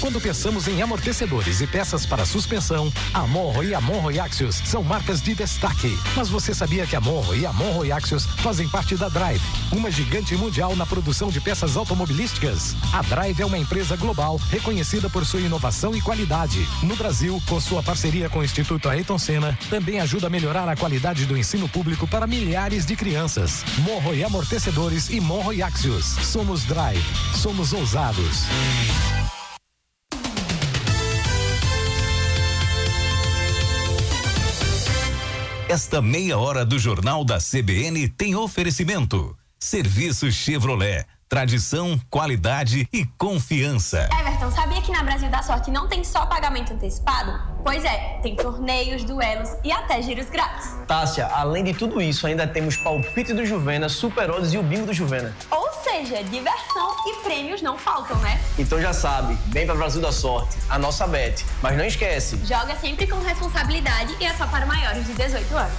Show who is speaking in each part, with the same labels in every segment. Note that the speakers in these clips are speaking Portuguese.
Speaker 1: Quando pensamos em amortecedores e peças para suspensão, a Monro e a Monro Axios são marcas de destaque. Mas você sabia que a Monro e a Monro Axios fazem parte da Drive, uma gigante mundial na produção de peças automobilísticas? A Drive é uma empresa global reconhecida por sua inovação e qualidade. No Brasil, com sua parceria com o Instituto Ayrton Senna, também ajuda a melhorar a qualidade do ensino público para milhares de crianças. Monro e Amortecedores e Monro e Axios. Somos Drive. Somos ousados.
Speaker 2: Esta meia hora do Jornal da CBN tem oferecimento. Serviço Chevrolet. Tradição, qualidade e confiança.
Speaker 3: Everton, sabia que na Brasil da Sorte não tem só pagamento antecipado? Pois é, tem torneios, duelos e até giros grátis.
Speaker 4: Tássia, além de tudo isso, ainda temos palpite do Juvena, Super Odds e o bingo do Juvena.
Speaker 3: Ou seja, diversão e prêmios não faltam, né?
Speaker 4: Então já sabe, vem pra Brasil da Sorte, a nossa bet. Mas não esquece,
Speaker 3: joga sempre com responsabilidade e é só para maiores de 18 anos.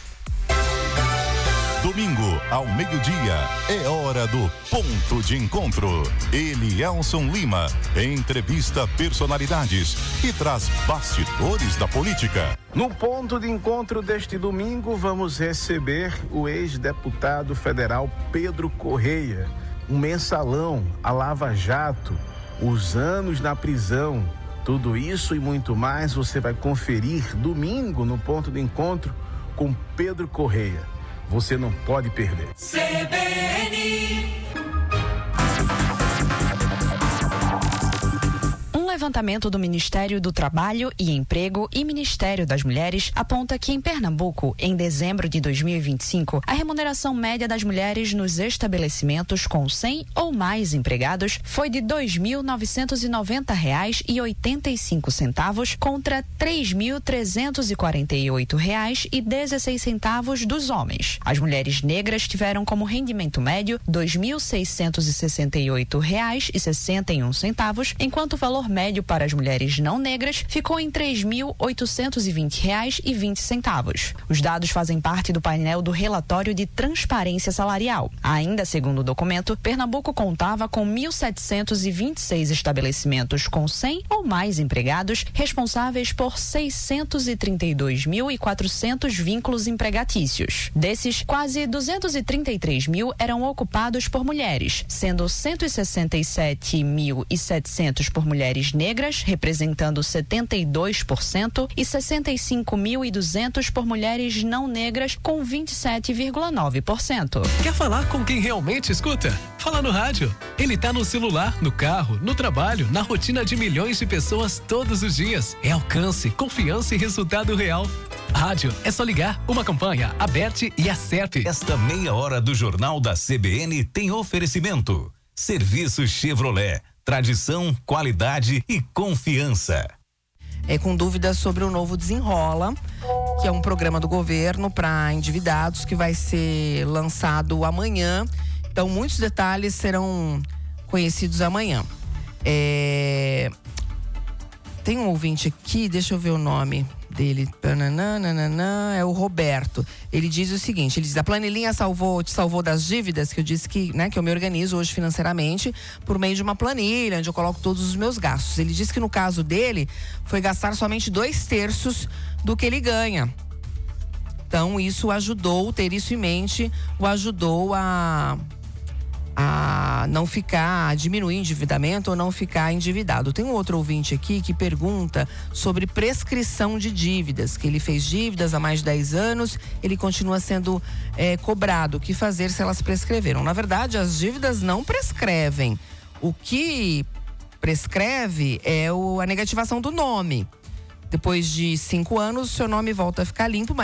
Speaker 5: Domingo, ao meio-dia, é hora do Ponto de Encontro. Elielson Lima entrevista personalidades e traz bastidores da política.
Speaker 6: No Ponto de Encontro deste domingo, vamos receber o ex-deputado federal Pedro Correia. Um mensalão, a Lava Jato, os anos na prisão. Tudo isso e muito mais você vai conferir domingo no Ponto de Encontro com Pedro Correia. Você não pode perder.
Speaker 7: CBN. Um levantamento do Ministério do Trabalho e Emprego e Ministério das Mulheres aponta que em Pernambuco, em dezembro de 2025, a remuneração média das mulheres nos estabelecimentos com 100 ou mais empregados foi de R$ 2.990,85 contra R$ 3.348,16 dos homens. As mulheres negras tiveram como rendimento médio R$ 2.668,61, enquanto o valor médio para as mulheres não negras ficou em R$ 3.820,20. Os dados fazem parte do painel do relatório de transparência salarial. Ainda segundo o documento, Pernambuco contava com 1.726 estabelecimentos com 100 ou mais empregados, responsáveis por 632.400 vínculos empregatícios. Desses, quase 233 mil eram ocupados por mulheres, sendo 167.700 por mulheres negras, representando 72%, e 65.200 por mulheres não negras, com 27,9%.
Speaker 8: Quer falar com quem realmente escuta? Fala no rádio. Ele tá no celular, no carro, no trabalho, na rotina de milhões de pessoas todos os dias. É alcance, confiança e resultado real. Rádio, é só ligar. Uma campanha, aperte e acerte.
Speaker 2: Esta meia hora do Jornal da CBN tem oferecimento. Serviço Chevrolet. Tradição, qualidade e confiança.
Speaker 9: Com dúvidas sobre o novo Desenrola, que é um programa do governo para endividados que vai ser lançado amanhã. Então, muitos detalhes serão conhecidos amanhã. Tem um ouvinte aqui, deixa eu ver o nome dele. É o Roberto. Ele diz o seguinte, ele diz: a planilhinha te salvou das dívidas, que eu disse que eu me organizo hoje financeiramente por meio de uma planilha, onde eu coloco todos os meus gastos. Ele diz que no caso dele, foi gastar somente 2/3 do que ele ganha. Então isso ajudou, ter isso em mente, o ajudou a não ficar, a diminuir o endividamento ou não ficar endividado. Tem um outro ouvinte aqui que pergunta sobre prescrição de dívidas, que ele fez dívidas há mais de 10 anos, ele continua sendo cobrado. O que fazer se elas prescreveram? Na verdade, as dívidas não prescrevem. O que prescreve é a negativação do nome. Depois de 5 anos, seu nome volta a ficar limpo,